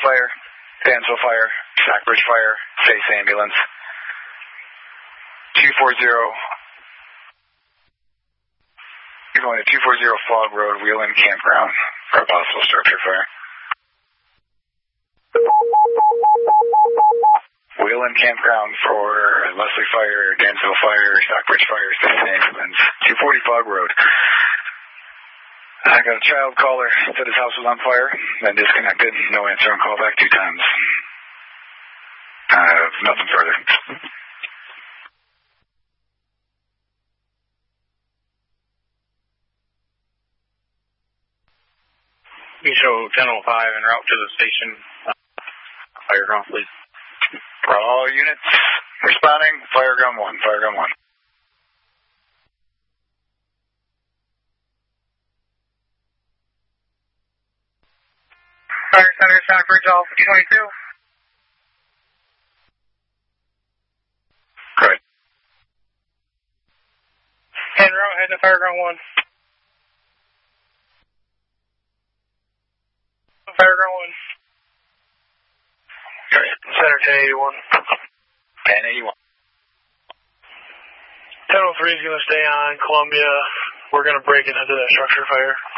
fire, Dansville fire, Stockbridge fire, Chase ambulance. 240. You're going to 240 Fog Road, Wheeling Campground for a possible structure fire. Wheeling Campground for Leslie fire, Dansville fire, Stockbridge fire, Chase ambulance. 240 Fog Road. I got a child caller, said his house was on fire, then disconnected, no answer on call back 2 times. Nothing further. You show 1005 en route to the station. Fire ground, please. All units responding, fire gun 1, fire gun 1. Fire Center, Stockbridge, all 52. Great. En route, heading to fire ground 1. Fire ground 1. Great. Center 1081. 1081. 1003 is going to stay on Columbia. We're going to break into that structure fire.